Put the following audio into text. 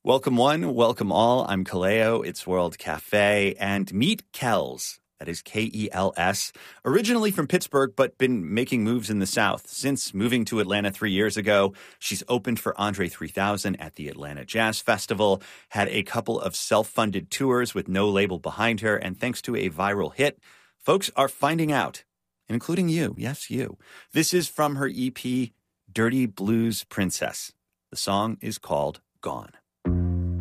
Welcome one, welcome all. I'm Kaleo. It's World Cafe. And meet Kels. That is Kels. Originally from Pittsburgh, but been making moves in the South. Since moving to Atlanta 3 years ago, she's opened for Andre 3000 at the Atlanta Jazz Festival, had a couple of self-funded tours with no label behind her, and thanks to a viral hit, folks are finding out, including you. Yes, you. This is from her EP, Dirty Blues Princess. The song is called Gone.